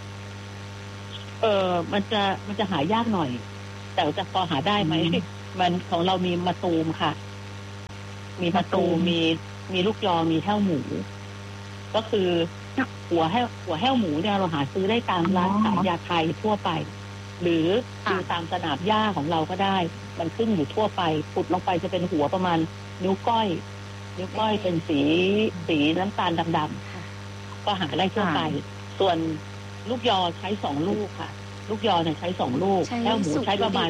มันจะหายากหน่อยแต่จะพอหาได้ไหมมันของเรามีมะตูมค่ะมีมะตูมมีลูกยอมีแห้วหมูก็คือหัวแห้วหมูเนี่ยเราหาซื้อได้ตามร้านขายยาไทยทั่วไปหรือดูตามสนามหญ้าของเราก็ได้มันขึ้นอยู่ทั่วไปขุดลงไปจะเป็นหัวประมาณนิ้วก้อยเป็นสีน้ำตาลดำๆก็หาได้ทั่วไปส่วนลูกยอใช้2 ลูกค่ะลูกยอเนี่ยใช้2 ลูกแห้วหมูใช้ประมาณ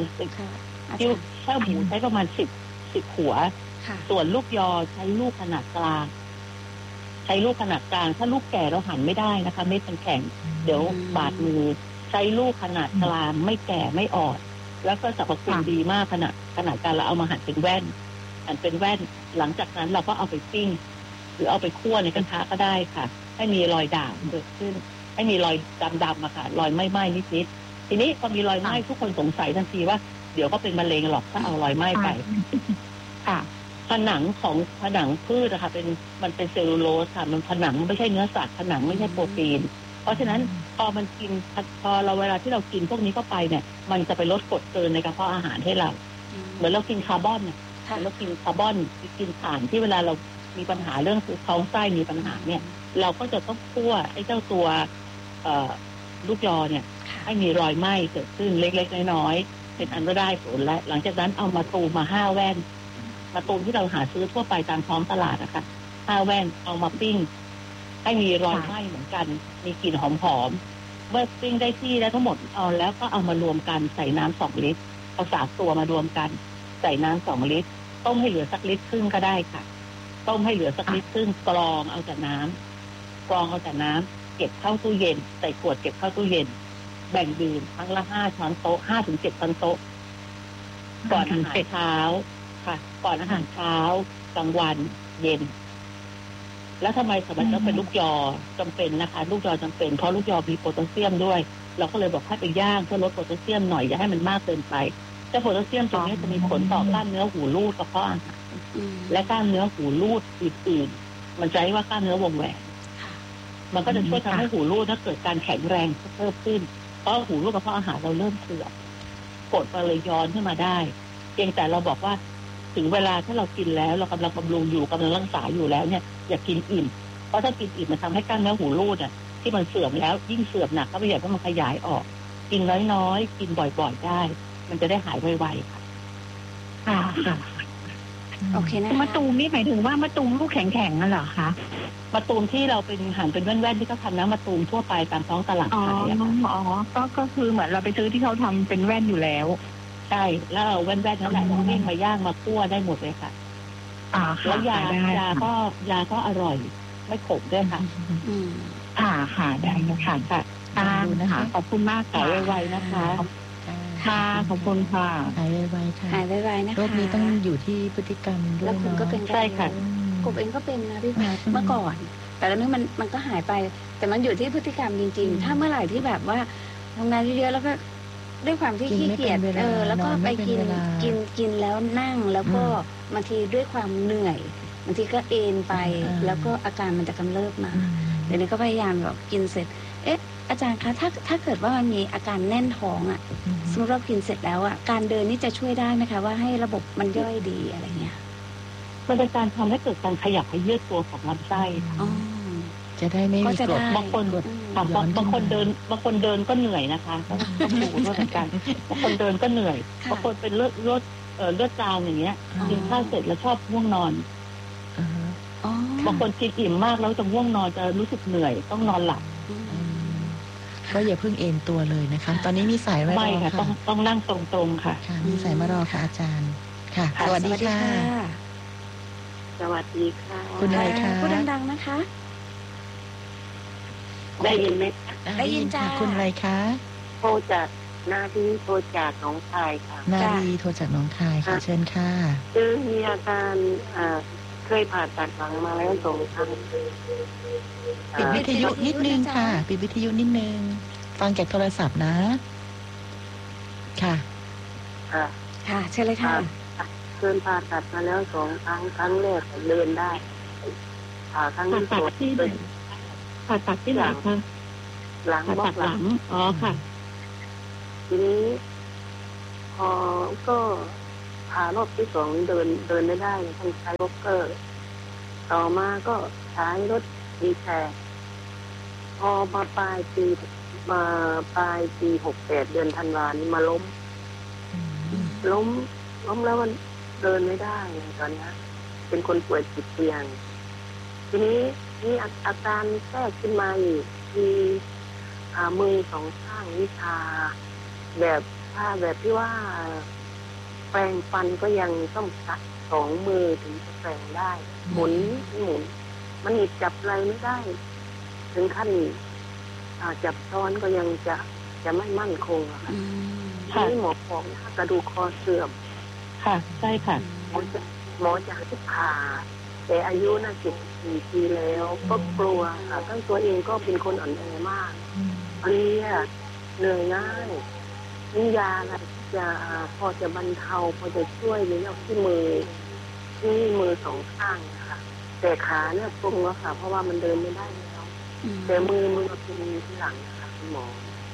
10แห้วหมูใช้ประมาณ10 หัวส่วนลูกยอใช้ลูกขนาดกลางถ้าลูกแก่เราหั่นไม่ได้นะคะเม็ดมันแข็งเดี๋ยวบาดมือใช้ลูกขนาดกลางไม่แก่ไม่อ่อนแล้วก็สรรพคุณดีมากขนาดการเราเอามาหั่นเป็นแว่นหลังจากนั้นเราก็เอาไปปิ้งหรือเอาไปคั่วในกระทะก็ได้ค่ะให้มีรอยด่างเกิดขึ้นให้มีรอยดำๆอะค่ะรอยไหม้นิดๆทีนี้พอมีรอยไหม้ทุกคนสงสัยทันทีว่าเดี๋ยวก็เป็นมะเร็งหรอกถ้าเอารอยไหม้ไปค่ะผนังพืชนะคะมันเป็นเซลลูโลสค่ะมันผนังไม่ใช่เนื้อสัตว์ผนังไม่ใช่โปรตีนเพราะฉะนั้นพอเราเวลาที่เรากินพวกนี้เข้าไปเนี่ยมันจะไปลดกรดเกินในกระเพาะอาหารให้เราเหมือนเรากินคาร์บอนเนี่ยเรากินคาร์บอนกินถ่านที่เวลาเรามีปัญหาเรื่องท้องไส้มีปัญหาเนี่ยเราก็จะต้องคั่วไอ้เจ้าตัวลูกยอเนี่ยให้มีรอยไหม้เกิดขึ้นเล็กๆน้อยๆเป็นอันก็ได้ผลและหลังจากนั้นเอามาตูมมา5 แว่นมาตูมที่เราหาซื้อทั่วไปตามท้องตลาดนะคะ5 แว่นเอามาปิ้งให้มีรอยไหม้เหมือนกันมีกลิ่นหอมๆเมื่อปิ้งได้ที่แล้วทั้งหมดเอาแล้วก็เอามารวมกันใส่น้ำ2 ลิตรเอา3 ตัวมารวมกันใส่น้ำ2 ลิตรต้มให้เหลือสัก1.5 ลิตรก็ได้ค่ะต้มให้เหลือสัก1.5 ลิตรกรองเอาแต่น้ำเก็บเข้าตู้เย็นใส่ขวดเก็บเข้าตู้เย็นแบ่งดื่มครั้งละ5 ช้อนโต๊ะ5 ถึง 7 ช้อนโต๊ะก่อนอาหารเช้าค่ะก่อนอาหารเช้ากลางวันเย็นแล้วทำไมสมัยต้องเป็นลูกยอจำเป็นนะคะลูกยอจำเป็นเพราะลูกยอมีโพแทสเซียมด้วยเราก็เลยบอกให้ไปย่างเพื่อลดโพแทสเซียมหน่อยอย่าให้มันมากเกินไปแต่โพแทสเซียมตรงนี้จะมีผลต่อกล้ามเนื้อหูรูดกระเพาะอาหารและกล้ามเนื้อหูรูดอื่นๆมันจะเรียกว่ากล้ามเนื้อวงแหวนมันก็จะช่วยทำให้หูรูดถ้าเกิดการแข็งแรงเพิ่มขึ้นเพราะหูรูดกระเพาะอาหารเราเริ่มเสื่อมกดมาเลยย้อนขึ้นมาได้เพียงแต่เราบอกว่าถึงเวลาถ้าเรากินแล้วเรากำลังบำรุงอยู่กำลังรักษาอยู่แล้วเนี่ยอย่ากินอิ่มเพราะถ้ากินอิ่มมันทำให้กล้ามเนื้อหูรูดที่มันเสื่อมแล้วยิ่งเสื่อมหนักก็ไม่อยากให้มันขยายออกกินน้อยๆกินบ่อยๆได้มันจะได้หายไวๆค่ะโอเคนะคะมะตูมนี่หมายถึงว่ามะตูมลูกแข็งๆนั่นเหรอคะมะตูมที่เราเป็นหั่นเป็นแว่นๆที่เขาทำน้ำมะตูมทั่วไปตามท้องตลาดขายอะค่ะก็คือเหมือนเราไปซื้อที่เขาทำเป็นแว่นอยู่แล้วใช่แล้วเอาแว่นๆนั่นแหละมาวิ่งมาย่างมาคั่วได้หมดเลยค่ะแล้วยาก็อร่อยไม่ขมด้วยค่ะค่ะได้ค่ะค่ะขอบคุณมากค่ะไวๆนะคะค่ะขอบคุณค่ะหายไวๆค่ะหายไวๆนะคะโรคนี้ต้องอยู่ที่พฤติกรรมด้วยแล้วคุณก็เป็นใช่ค่ะกบเองก็เป็นนะพี่เมื่อก่อนแต่แล้วนึกมันก็หายไปแต่มันอยู่ที่พฤติกรรมจริงๆถ้าเมื่อไหร่ที่แบบว่าทำงานเยอะๆแล้วก็ด้วยความที่ขี้เกียจแล้วก็ไปกินแล้วนั่งแล้วก็บางทีด้วยความเหนื่อยบางทีก็เอนไปแล้วก็อาการมันจะกำเริบมาเดี๋ยวนี้ก็พยายามแบบกินเสร็จอาจารย์คะถ้าเกิดว่ามันมีอาการแน่นท้องอ่ะสมมติเรากินเสร็จแล้วอ่ะการเดินนี่จะช่วยได้ไหมคะว่าให้ระบบมันย่อยดีอะไรเงี้ยมันเป็นการทำให้เกิดการขยับขยื่นตัวของลำไส้จะได้ไม่มีกรดบางคนเดินก็เหนื่อยนะคะต้องดูด้วยเหมือนกันบางคนเดินก็เหนื่อยบางคนเป็นเลือดจางอย่างเงี้ยกินข้าวเสร็จแล้วชอบง่วงนอนบางคนกินอิ่มมากแล้วจะง่วงนอนจะรู้สึกเหนื่อยต้องนอนหลับก็อย่าเพิ่งเอนตัวเลยนะคะตอนนี้มีสายไว้รอค่ะต้องนั่งตรงๆค่ะมีสายมารอค่ะอาจารย์ค่ะสวัสดีค่ะสวัสดีค่ะคุณอะไรคะพูดดังๆนะคะได้ยินไหมได้ยินจ้าคุณอะไรคะโทรจากนาดีโทรจากหนองคายค่ะนาดีโทรจากหนองคายค่ะเชิญค่ะมีอาการเคยผ่าตัดหลังมาแล้ว2 ครั้งปิดวิทยุนิดนึงค่ะปิดวิทยุนิดนึงฟังจากโทรศัพท์นะค่ะค่ะเชิญเลยค่ะเคยผ่าตัดมาแล้ว2 ครั้งครั้งแรกเดินได้ครั้งที่2 ผ่าตัดที่หลังค่ะหลังบอกหลังค่ะทีนี้พอก็ผ่ารอบที่2เดินไม่ได้ต้องใช้วอล์กเกอร์ต่อมาก็ใช้รถวีลแชร์พอมาปลายปี68เดือนธันวาคมนี้มาล้มแล้วมันเดินไม่ได้ตอนนี้เป็นคนป่วยติดเตียงทีนี้นี่อาการแทรกขึ้นมาอีกมีมือ2 ข้างวิชาแบบที่ว่าแปรงฟันก็ยังต้องซัก2 มือถึงจะแปรงได้หมุนมันหยิบจับอะไรไม่ได้ถึงขั้นจับช้อนก็ยังจะไม่มั่นคงอะค่ะที่หมอบอกว่ากระดูกคอเสื่อมค่ะใช่ค่ะหมอจะให้ผ่าแต่อายุน่ะ14 ปีแล้วก็กลัวค่ะทั้งตัวเองก็เป็นคนอ่อนแอมากอันนี้เหนื่อยง่ายนี่ยาอะไรจะพอจะบรรเทาพอจะช่วยในเรื่องที่มือ2 ข้างค่ะแต่ขาเนี่ยปรุงแล้วค่ะเพราะว่ามันเดินไม่ได้แล้วแต่มือเป็นที่หลังนะคะคุณหมอ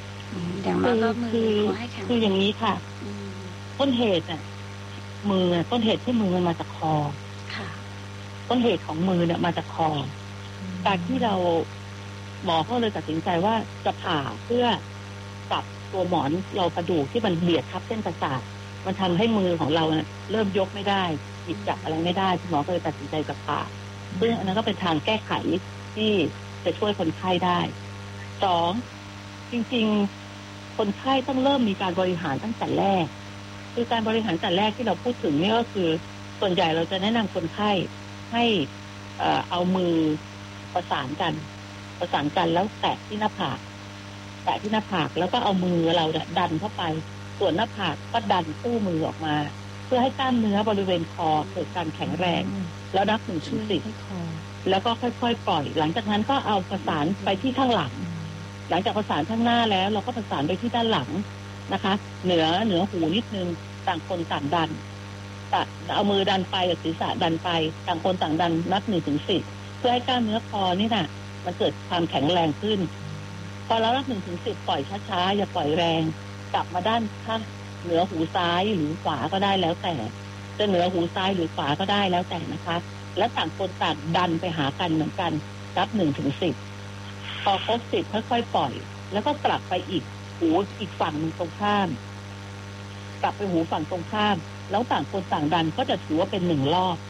คืออย่างนี้ค่ะต้นเหตุที่มือมันมาจากคอต้นเหตุของมือเนี่ยมาจากคอการที่เราหมอก็เลยตัดสินใจว่าจะผ่าเพื่อปรับตัวหมอนเรากระดูกที่มันเบียดทับเส้นประสาทมันทำให้มือของเราเนี่ยเริ่มยกไม่ได้หยิบจับอะไรไม่ได้หมอก็เลยตัดสินใจจะผ่าซึ่งอันนั้นก็เป็นทางแก้ไขที่จะช่วยคนไข้ได้2จริงๆคนไข้ต้องเริ่มมีการบริหารตั้งแต่แรกคือการบริหารแต่แรกที่เราพูดถึงนี่ก็คือส่วนใหญ่เราจะแนะนำคนไข้ให้เอามือประสานกันแล้วแตะที่หน้าผากแล้วก็เอามือเราเนี่ยดันเข้าไปส่วนหน้าผากก็ดันตู้มือออกมาเพื่อให้กล้ามเนื้อบริเวณคอเกิดการแข็งแรงแล้วนับ1 ถึง 10แล้วก็ค่อยๆปล่อยหลังจากนั้นก็เอาประสานไปที่ข้างหลังหลังจากประสานข้างหน้าแล้วเราก็ประสานไปที่ด้านหลังนะคะเหนือหูนิดนึงต่างคนต่างดันเอามือดันไปกับศีรษะดันไปต่างคนต่างดันนับ1 ถึง 10เพื่อให้กล้ามเนื้อคอนี่น่ะมันเกิดความแข็งแรงขึ้นพอเรานับ1 ถึง 10ปล่อยช้าๆอย่าปล่อยแรงกลับมาด้านข้างเหนือหูซ้ายหรือขวาก็ได้แล้วแต่จะเหนือหูซ้ายหรือขวาก็ได้แล้วแต่นะคะและต่างคนต่างดันไปหากันเหมือนกันนับ1 ถึง 10พอครบ10ค่อยๆปล่อยแล้วก็กลับไปหูอีกฝั่งนึงตรงข้ามกลับไปหูฝั่งตรงข้ามแล้วต่างคนต่างดันก็จะถือว่าเป็น1 รอบ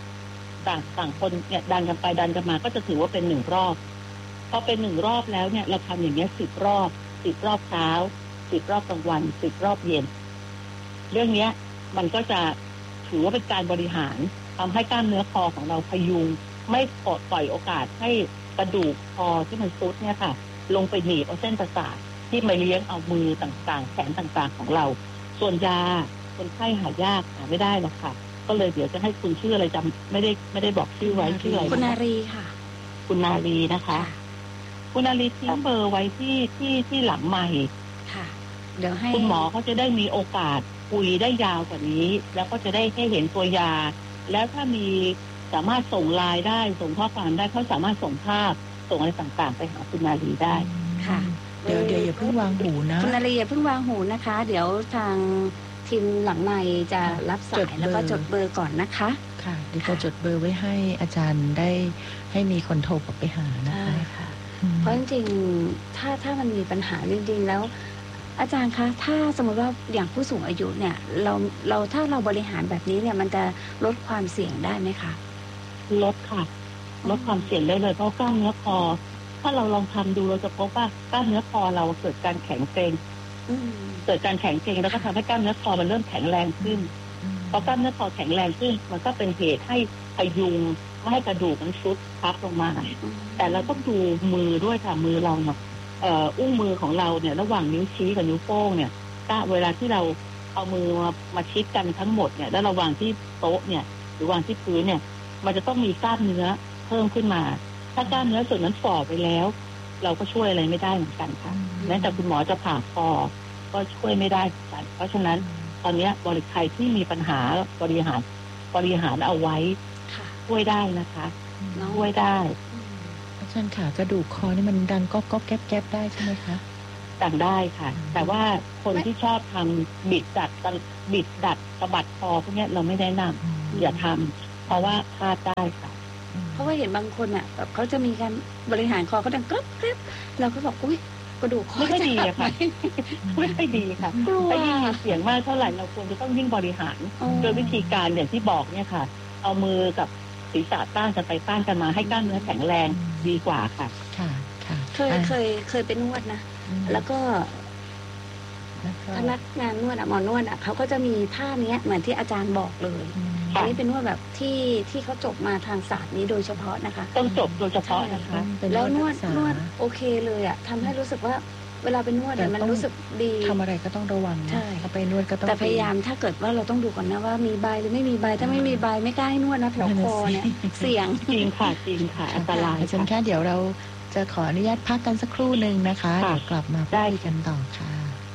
ต่างคนเนี่ยดันกันไปดันกันมาก็จะถือว่าเป็น1 รอบพอเป็น1 รอบแล้วเนี่ยเราทำอย่างเงี้ย10 รอบ10 รอบเช้า10 รอบกลางวัน10 รอบเย็นเรื่องนี้มันก็จะถือว่าเป็นการบริหารทำให้กล้ามเนื้อคอของเราพยุงไม่ปล่อยโอกาสให้กระดูกคอที่มันซุดเนี่ยค่ะลงไปหนีบเอาเส้นประสาทที่มาเลี้ยงเอามือต่างๆแขนต่างๆของเราส่วนยาคนไข้หายากหาไม่ได้หรอกค่ะก็เลยเดี๋ยวจะให้คุณชื่ออะไรจำไม่ได้บอกชื่อไว้ชื่ออะไรคุณนารีค่ะคุณนารีนะคะคุณนารีทิ้งเบอร์ไว้ที่หลังไมค์ค่ะเดี๋ยวให้คุณหมอเขาจะได้มีโอกาสคุยได้ยาวกว่านี้แล้วก็จะได้ให้เห็นตัวยาแล้วถ้ามีสามารถส่งไลน์ได้ส่งข้อความได้เขาสามารถส่งภาพส่งอะไรต่างๆไปหาคุณนารีได้ค่ะเดี๋ยวอย่าเพิ่งวางหูนะคุณนารีอย่าเพิ่งวางหูนะคะเดี๋ยวทางทีมหลังไมค์จะรับสายแล้วก็จดเบอร์ก่อนนะคะค่ะเดี๋ยวจะจดเบอร์ไว้ให้อาจารย์ได้ให้มีคนโทรกลับไปหานะคะเพราะจริงๆถ้ามันมีปัญหาจริงๆแล้วอาจารย์คะถ้าสมมติว่าอย่างผู้สูงอายุเนี่ยเราถ้าเราบริหารแบบนี้เนี่ยมันจะลดความเสี่ยงได้ไหมคะลดค่ะลดความเสี่ยงได้เลยเพราะกล้ามเนื้อคอถ้าเราลองทำดูเราจะพบว่ากล้ามเนื้อคอเราเกิดการแข็งเกร็งเกิดการแข็งเกร็งแล้วก็ทำให้กล้ามเนื้อคอมันเริ่มแข็งแรงขึ้นพอกล้ามเนื้อคอแข็งแรงขึ้นมันก็เป็นเหตุให้พยุงไม่ให้กระดูกมันซุดพับลงมาแต่เราต้องดูมือด้วยค่ะมือเราเนี่ยอุ้งมือของเราเนี่ยระหว่างนิ้วชี้กับนิ้วโป้งเนี่ยเวลาที่เราเอามือมาชิดกันทั้งหมดเนี่ยแล้วเราวางที่โต๊ะเนี่ยหรือวางที่พื้นเนี่ยมันจะต้องมีกล้ามเนื้อเพิ่มขึ้นมาถ้ากล้ามเนื้อส่วนนั้นฝ่อไปแล้วเราก็ช่วยอะไรไม่ได้เหมือนกันค่ะแม้แต่คุณหมอจะผ่าคอก็ช่วยไม่ได้เหมือนกันเพราะฉะนั้นตอนนี้บริใครที่มีปัญหาบริหารเอาไว้ช่วยได้นะคะช่วยได้อาจารย์ค่ะกระดูกคอนี่มันดังก๊อกแก๊บได้ใช่ไหมคะดังได้ค่ะแต่ว่าคนที่ชอบทำบิดดัดสะบัดคอพวกนี้เราไม่แนะนำอย่าทำเพราะว่าพลาดได้ค่ะเพราะว่าเห็นบางคนอ่ะแบบเขาจะมีการบริหารคอเขาดังกรึ๊บเราก็บอกอุ้ยกระดูกคอไม่ดีอะค่ะไม่ค่อยดีค่ะถ้ายิ่งมีเสียงมากเท่าไหร่เราควรจะต้องยิ่งบริหารโดยวิธีการอย่างที่บอกเนี่ยค่ะเอามือกับศีรษะต้านกันไปต้านกันมาให้กล้ามเนื้อแข็งแรงดีกว่าค่ะเคยเป็นนวดนะแล้วก็พนักงานนวดหมอนวดเขาก็จะมีท่านี้เหมือนที่อาจารย์บอกเลยอันนี้เป็นนวดแบบที่เขาจบมาทางศาสตร์นี้โดยเฉพาะนะคะต้องจบโดยเฉพาะนะคะแล้วนวดโอเคเลยอ่ะทำให้รู้สึกว่าเวลาเป็นนวดมันรู้สึกดีทำอะไรก็ต้องระวังถ้าไปนวดก็ต้องแต่พยายามถ้าเกิดว่าเราต้องดูก่อนนะว่ามีใบหรือไม่มีใบถ้าไม่มีใบไม่กล้าให้นวดนะแถวคอเนี่ยเสี่ยงจริงค่ะอันตรายฉันแค่เดี๋ยวเราจะขออนุญาตพักกันสักครู่หนึ่งนะคะเดี๋ยวกลับมาพูดกันต่อค่ะ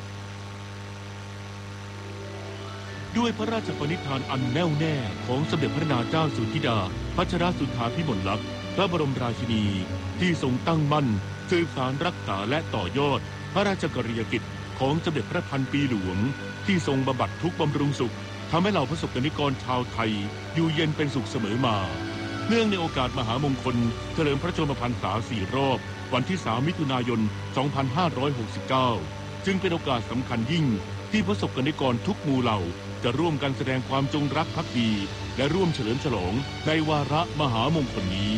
ด้วยพระราชปณิธานอันแน่วแน่ของสมเด็จพระนางเจ้าสุธิดาพัชรสุธาภิมลลักษณ์พระบรมราชินีที่ทรงตั้งมั่นสืบสานรักษาและต่อยอดพระราชกรณียกิจของสมเด็จพระพันปีหลวงที่ทรงบำบัดทุกข์บำรุงสุขทำให้เหล่าประสบกนิกรชาวไทยอยู่เย็นเป็นสุขเสมอมาเนื่องในโอกาสมหามงคลเฉลิมพระชนมพรรษา4 รอบวันที่3 มิถุนายน 2569จึงเป็นโอกาสสำคัญยิ่งที่ประสบกนิกรทุกหมู่เหล่าจะร่วมกันแสดงความจงรักภักดีและร่วมเฉลิมฉลองในวาระมหามงคลนี้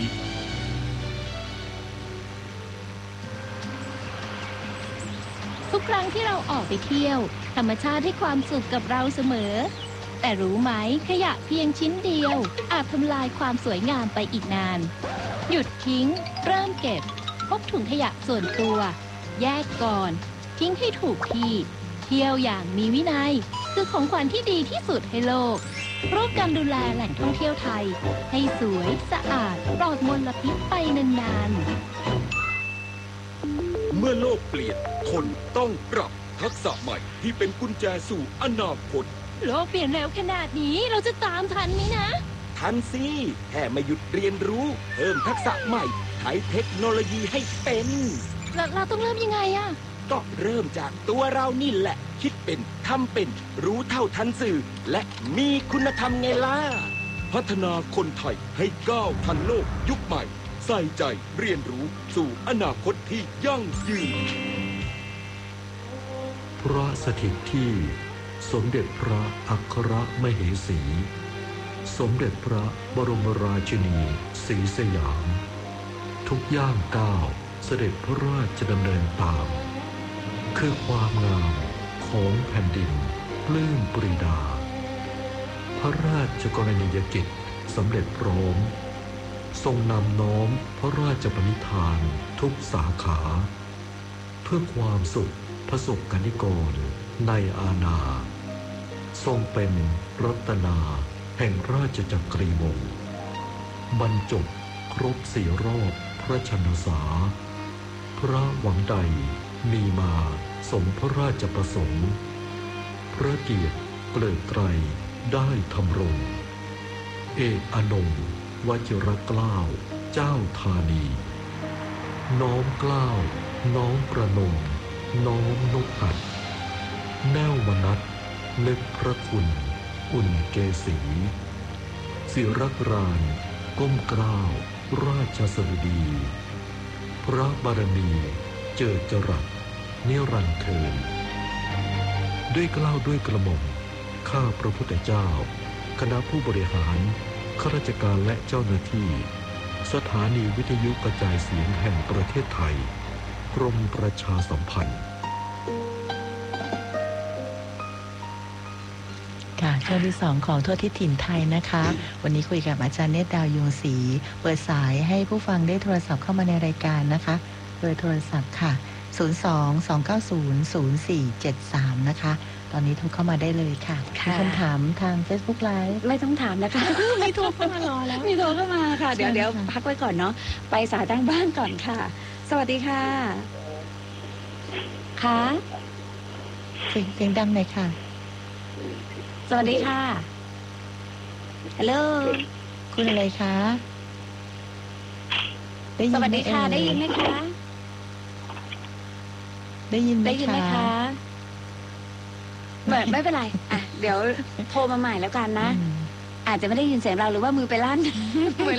ทุกครั้งที่เราออกไปเที่ยวธรรมชาติให้ความสุขกับเราเสมอแต่รู้ไหมขยะเพียงชิ้นเดียวอาจทำลายความสวยงามไปอีกนานหยุดทิ้งเริ่มเก็บพกถุงขยะส่วนตัวแยกก่อนทิ้งให้ถูกที่เที่ยวอย่างมีวินัยคือของขวัญที่ดีที่สุดให้โลกร่วมกันดูแลแหล่งท่องเที่ยวไทยให้สวยสะอาดปลอดมลพิษไปนานๆเมื่อโลกเปลี่ยนคนต้องปรับทักษะใหม่ที่เป็นกุญแจสู่อนาคตโลกเปลี่ยนเร็วขนาดนี้เราจะตามทันไหมนะทันสิแค่ไม่หยุดเรียนรู้เพิ่มทักษะใหม่ใช้เทคโนโลยีให้เป็นเราต้องเริ่มยังไงอะก็เริ่มจากตัวเรานี่แหละคิดเป็นทำเป็นรู้เท่าทันสื่อและมีคุณธรรมไงล่ะพัฒนาคนไทยให้ก้าวทันโลกยุคใหม่ใส่ใจเรียนรู้สู่อนาคตที่ยั่งยืนพระสถิตที่สมเด็จพระอัครมเหสีสมเด็จพระบรมราชินีศรีสยาม ทุกย่างก้าวเสด็จพระราชดำเนินตาม คือความงามของแผ่นดินปลื้มปรีดา พระราชกรณียกิจสำเร็จพร้อมทรงนำน้อมพระราชปณิธานทุกสาขา เพื่อความสุขประสบกนิกรในอาณาทรงเป็นรัตนาแห่งราชจักรีวงศ์บรรจบครบ4 รอบพระชนสาพระหวังใดมีมาสมพระราชประสงค์พระเกียรติเกลิกไกรได้ทำรงเอกอนงค์วชิรเกล้าเจ้าธานีน้อมเกล้าน้อมประนมน้อมนกหัดแน่วมนัสนึกพระคุณอุ่นเกษีศิรกรานก้มเกล้าราชสดุดีพระบารมีเจิดจรัสนิรันดร์เทินด้วยเกล้าด้วยกระหม่อมข้าพระพุทธเจ้าคณะผู้บริหารข้าราชการและเจ้าหน้าที่สถานีวิทยุกระจายเสียงแห่งประเทศไทยกรมประชาสัมพันธ์ค่ะช่วงที่ 2ของทั่วทิศถิ่นไทยนะคะวันนี้คุยกับอาจารย์เนตรดาวยวงศรีเปิดสายให้ผู้ฟังได้โทรศัพท์เข้ามาในรายการนะคะเบอร์โทรศัพท์ค่ะ02-290-0473นะคะตอนนี้โทรเข้ามาได้เลยค่ะมีคำถามทาง Facebook Live ไม่ต้องถามนะคะมีโทรเข้ามารอแล้วมีโทรเข้ามาค่ะเดี๋ยวพักไว้ก่อนเนาะไปสายตั้งบ้านก่อนค่ะสวัสดีค่ะค่ะเสียงดังหน่อยค่ะสวัสดีค่ะฮัลโหลคุณอะไรคะสวัสดีค่ะได้ยินไหมคะได้ยินไหมคะไม่เป็นไรอ่ะเดี๋ยวโทรมาใหม่แล้วกันนะอาจจะไม่ได้ยินเสียงเราหรือว่ามือไปลั่น